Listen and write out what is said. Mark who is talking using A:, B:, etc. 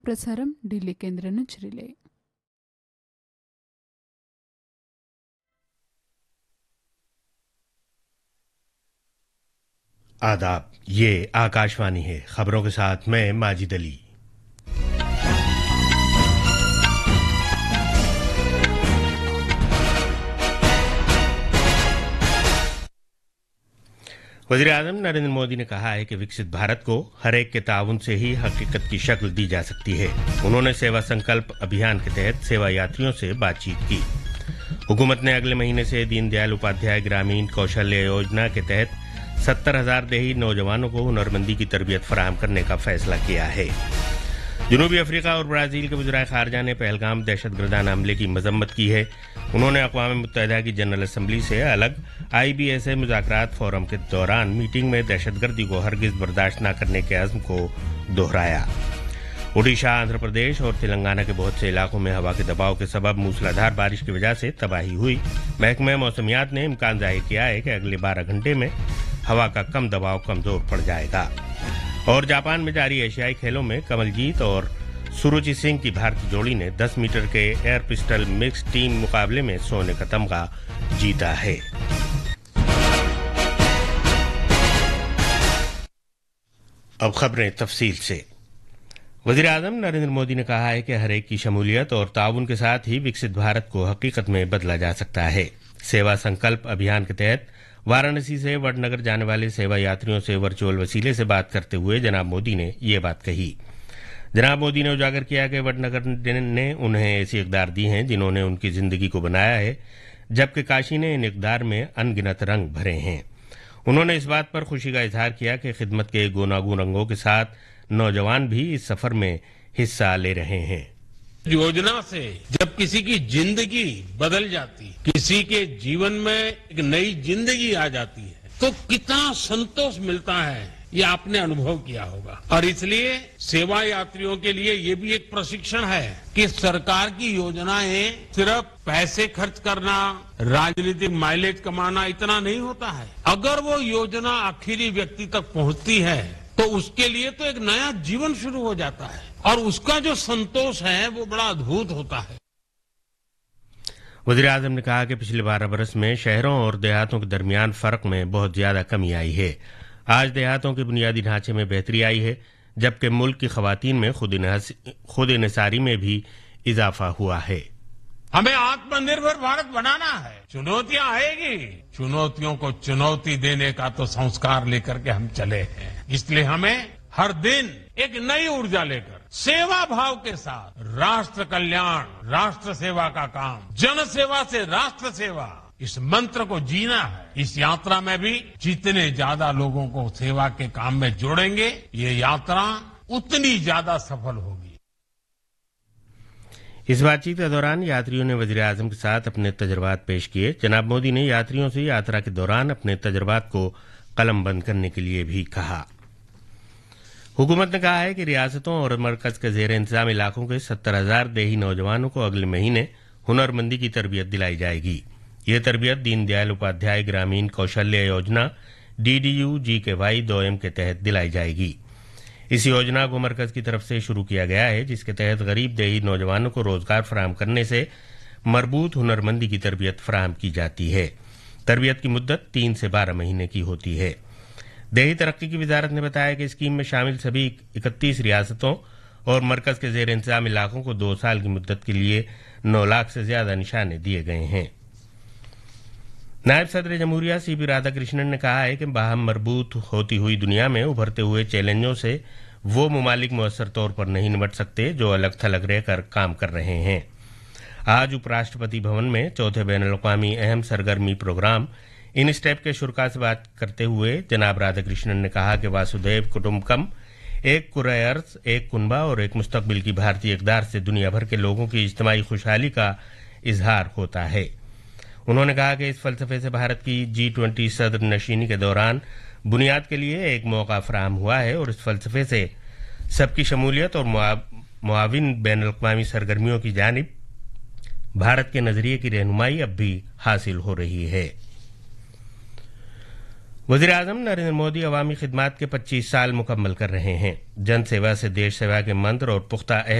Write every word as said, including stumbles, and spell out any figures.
A: ప్రసారం ఢిల్లీ కేంద్రం నుంచి రిలే.
B: आदाब, ये आकाशवाणी है। खबरों के साथ मैं माजिद अली। वज़ीर-ए-आज़म नरेंद्र मोदी ने कहा है कि विकसित भारत को हर एक के ताउन से ही हकीकत की शक्ल दी जा सकती है। उन्होंने सेवा संकल्प अभियान के तहत सेवा यात्रियों से बातचीत की। हुकूमत ने अगले महीने से दीनदयाल उपाध्याय ग्रामीण कौशल्य योजना के तहत सत्तर हजार देही नौजवानों को हुनरमंदी की तरबियत फराहम करने का फैसला किया है। जनूबी अफ्रीका और ब्राजील के वज़ीर ख़ारजा ने पहलगाम दहशतगर्दाना हमले की मजम्मत की है। उन्होंने अक़वाम मुत्तहिदा की जनरल असम्बली से अलग आई बी एस ए मुज़ाकरात फोरम के दौरान मीटिंग में दहशतगर्दी को हरगिज़ बर्दाश्त न करने के अज़्म को दोहराया। ओडिशा, आंध्र प्रदेश और तेलंगाना के बहुत से इलाकों में हवा के दबाव के सबब मूसलाधार बारिश की वजह से तबाही हुई। महकमे मौसमियात ने इम्कान जाहिर किया है कि अगले बारह घंटे में हवा का कम दबाव कमजोर पड़ जाएगा। और जापान में जारी एशियाई खेलों में कमलजीत और सुरुचि सिंह की भारतीय जोड़ी ने दस मीटर के एयर पिस्टल मिक्स टीम मुकाबले में सोने का तमगा जीता है। अब खबरें तफसील से। वज़ीर-ए-आज़म नरेंद्र मोदी ने कहा है कि हर एक की शमूलियत और ताउन के साथ ही विकसित भारत को हकीकत में बदला जा सकता है। सेवा संकल्प अभियान के तहत वाराणसी से वडनगर जाने वाले सेवा यात्रियों से वर्चुअल वसीले से बात करते हुए जनाब मोदी ने ये बात कही। जनाब मोदी ने उजागर किया कि वडनगर ने उन्हें ऐसी इक़दार दी हैं जिन्होंने उनकी जिंदगी को बनाया है, जबकि काशी ने इन इक़दार में अनगिनत रंग भरे हैं। उन्होंने इस बात पर खुशी का इजहार किया कि खिदमत के गुनागून रंगों के साथ नौजवान भी इस सफर में हिस्सा ले रहे हैं।
C: योजना से जब किसी की जिंदगी बदल जाती, किसी के जीवन में एक नई जिंदगी आ जाती है, तो कितना संतोष मिलता है, ये आपने अनुभव किया होगा। और इसलिए सेवा यात्रियों के लिए ये भी एक प्रशिक्षण है कि सरकार की योजनाएं सिर्फ पैसे खर्च करना, राजनीतिक माइलेज कमाना इतना नहीं होता है। अगर वो योजना आखिरी व्यक्ति तक पहुंचती है तो उसके लिए तो एक नया जीवन शुरू हो जाता है और उसका जो संतोष है वो बड़ा अद्भुत होता है।
B: वज़ीर-ए-आज़म ने कहा कि पिछले बारह बरस में शहरों और देहातों के दरमियान फर्क में बहुत ज्यादा कमी आई है। आज देहातों के बुनियादी ढांचे में बेहतरी आई है, जबकि मुल्क की खवातीन में खुद इन्हिसारी में भी इजाफा हुआ है।
C: हमें आत्मनिर्भर भारत बनाना है। चुनौतियां आएगी, चुनौतियों को चुनौती देने का तो संस्कार लेकर के हम चले हैं। इसलिए हमें हर दिन एक नई ऊर्जा लेकर सेवा भाव के साथ राष्ट्र कल्याण, राष्ट्र सेवा का काम, जन सेवा से राष्ट्र सेवा, इस मंत्र को जीना है। इस यात्रा में भी जितने ज्यादा लोगों को सेवा के काम में जोड़ेंगे, ये यात्रा उतनी ज्यादा सफल होगी।
B: इस बातचीत के दौरान यात्रियों ने वज़ीर-ए-आज़म के साथ अपने तजर्बात पेश किए। जनाब मोदी ने यात्रियों से यात्रा के दौरान अपने तजर्बात को कलमबंद करने के लिए भी कहा। हुकूमत ने कहा है कि रियासतों और मरकज के ज़ेर इंतजाम इलाकों के सत्तर हजार देही नौजवानों को अगले महीने हुनरमंदी की तरबियत दिलाई जाएगी। ये तरबियत दीनदयाल उपाध्याय ग्रामीण कौशल्य योजना डी डी यू जी के वाई दो एम के तहत दिलाई जाएगी। इस योजना को मरकज की तरफ से शुरू किया गया है, जिसके तहत गरीब देही नौजवानों को रोजगार फराहम करने से मरबूत हुनरमंदी की तरबियत फराहम की जाती है। तरबियत की मुद्दत तीन से बारह महीने की होती है। देही तरक्की की वजारत ने बताया कि स्कीम में शामिल सभी इकतीस रियासतों और मरकज के जेर इंतजाम इलाकों को दो साल की मुद्दत के लिए नौ लाख से ज्यादा निशाने दिए गए हैं। नायब सदर जमहूरिया सी पी राधाकृष्णन ने कहा है कि बाहम मरबूत होती हुई दुनिया में उभरते हुए चैलेंजों से वो मुमालिक मुअस्सर तौर पर नहीं निपट सकते जो अलग थलग रहकर काम कर रहे हैं। आज उपराष्ट्रपति भवन में चौथे बैनुल-अक़वामी अहम सरगर्मी प्रोग्राम इन स्टेप के शुरा से बात करते हुए जनाब राधाकृष्णन ने कहा कि वासुदेव कुटुम्बकम, एक कुर्रे अर्ज़, एक कुनबा और एक मुस्तकबिल की भारतीय इक़दार से दुनिया भर के लोगों की इज्तिमाई खुशहाली का इजहार होता है। उन्होंने कहा कि इस फलसफे से भारत की जी ट्वेंटी सदर नशीनी के दौरान बुनियाद के लिए एक मौका फराहम हुआ है और इस फलसफे से सबकी शमूलियत और मुआविन बैनुल-अक़वामी सरगर्मियों की जानिब भारत के नजरिए की रहनुमाई अब भी हासिल हो रही है। वज़ीर आज़म नरेंद्र मोदी अवामी खिदमात के पच्चीस साल मुकम्मल कर रहे हैं। जन सेवा से देश सेवा के मंत्र और पुख्ता